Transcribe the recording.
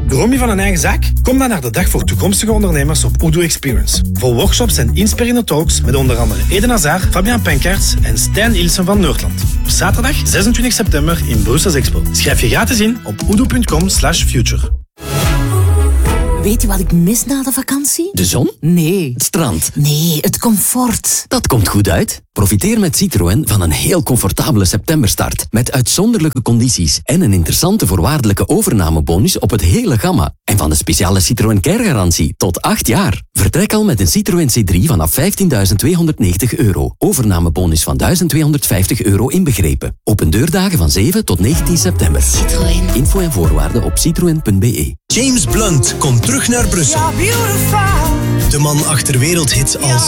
Droom je van een eigen zaak? Kom dan naar de Dag voor Toekomstige Ondernemers op Odoo Experience. Vol workshops en inspirerende talks met onder andere Eden Hazard, Fabian Penkaerts en Stijn Ilsen van Noordland. Op zaterdag 26 september in Brussels Expo. Schrijf je gratis in op odoo.com/future. Weet je wat ik mis na de vakantie? De zon? Nee. Het strand? Nee, het comfort. Dat komt goed uit. Profiteer met Citroën van een heel comfortabele septemberstart. Met uitzonderlijke condities en een interessante voorwaardelijke overnamebonus op het hele gamma. En van de speciale Citroën Care-garantie tot 8 jaar. Vertrek al met een Citroën C3 vanaf €15.290. Overnamebonus van €1.250 inbegrepen. Open deurdagen van 7 tot 19 september. Citroën. Info en voorwaarden op citroen.be. James Blunt komt terug naar Brussel. De man achter wereldhits als